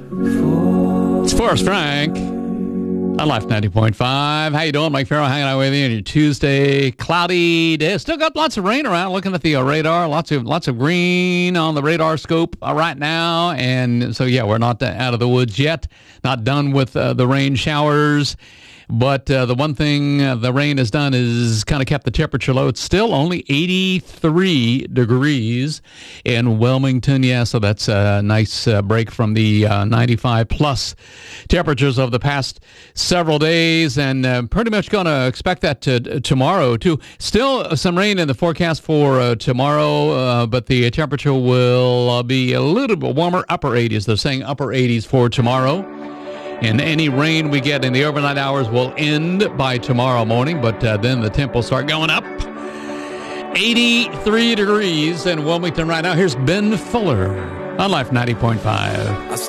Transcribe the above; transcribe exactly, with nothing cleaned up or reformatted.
It's Forrest Frank on Life ninety point five. How you doing? Mike Farrell hanging out with you on your Tuesday cloudy day. Still got lots of rain around. Looking at the uh, radar, lots of lots of green on the radar scope uh, right now. And so, yeah, we're not uh, out of the woods yet. Not done with uh, the rain showers. But uh, the one thing uh, the rain has done is kind of kept the temperature low. It's still only eighty-three degrees in Wilmington. Yeah, so that's a nice uh, break from the uh, ninety-five plus temperatures of the past several days. And uh, pretty much going to expect that to, tomorrow, too. Still some rain in the forecast for uh, tomorrow, uh, but the temperature will uh, be a little bit warmer, upper eighties. They're saying upper eighties for tomorrow. And any rain we get in the overnight hours will end by tomorrow morning, but uh, then the temp will start going up. eighty-three degrees in Wilmington right now. Here's Ben Fuller on Life ninety point five.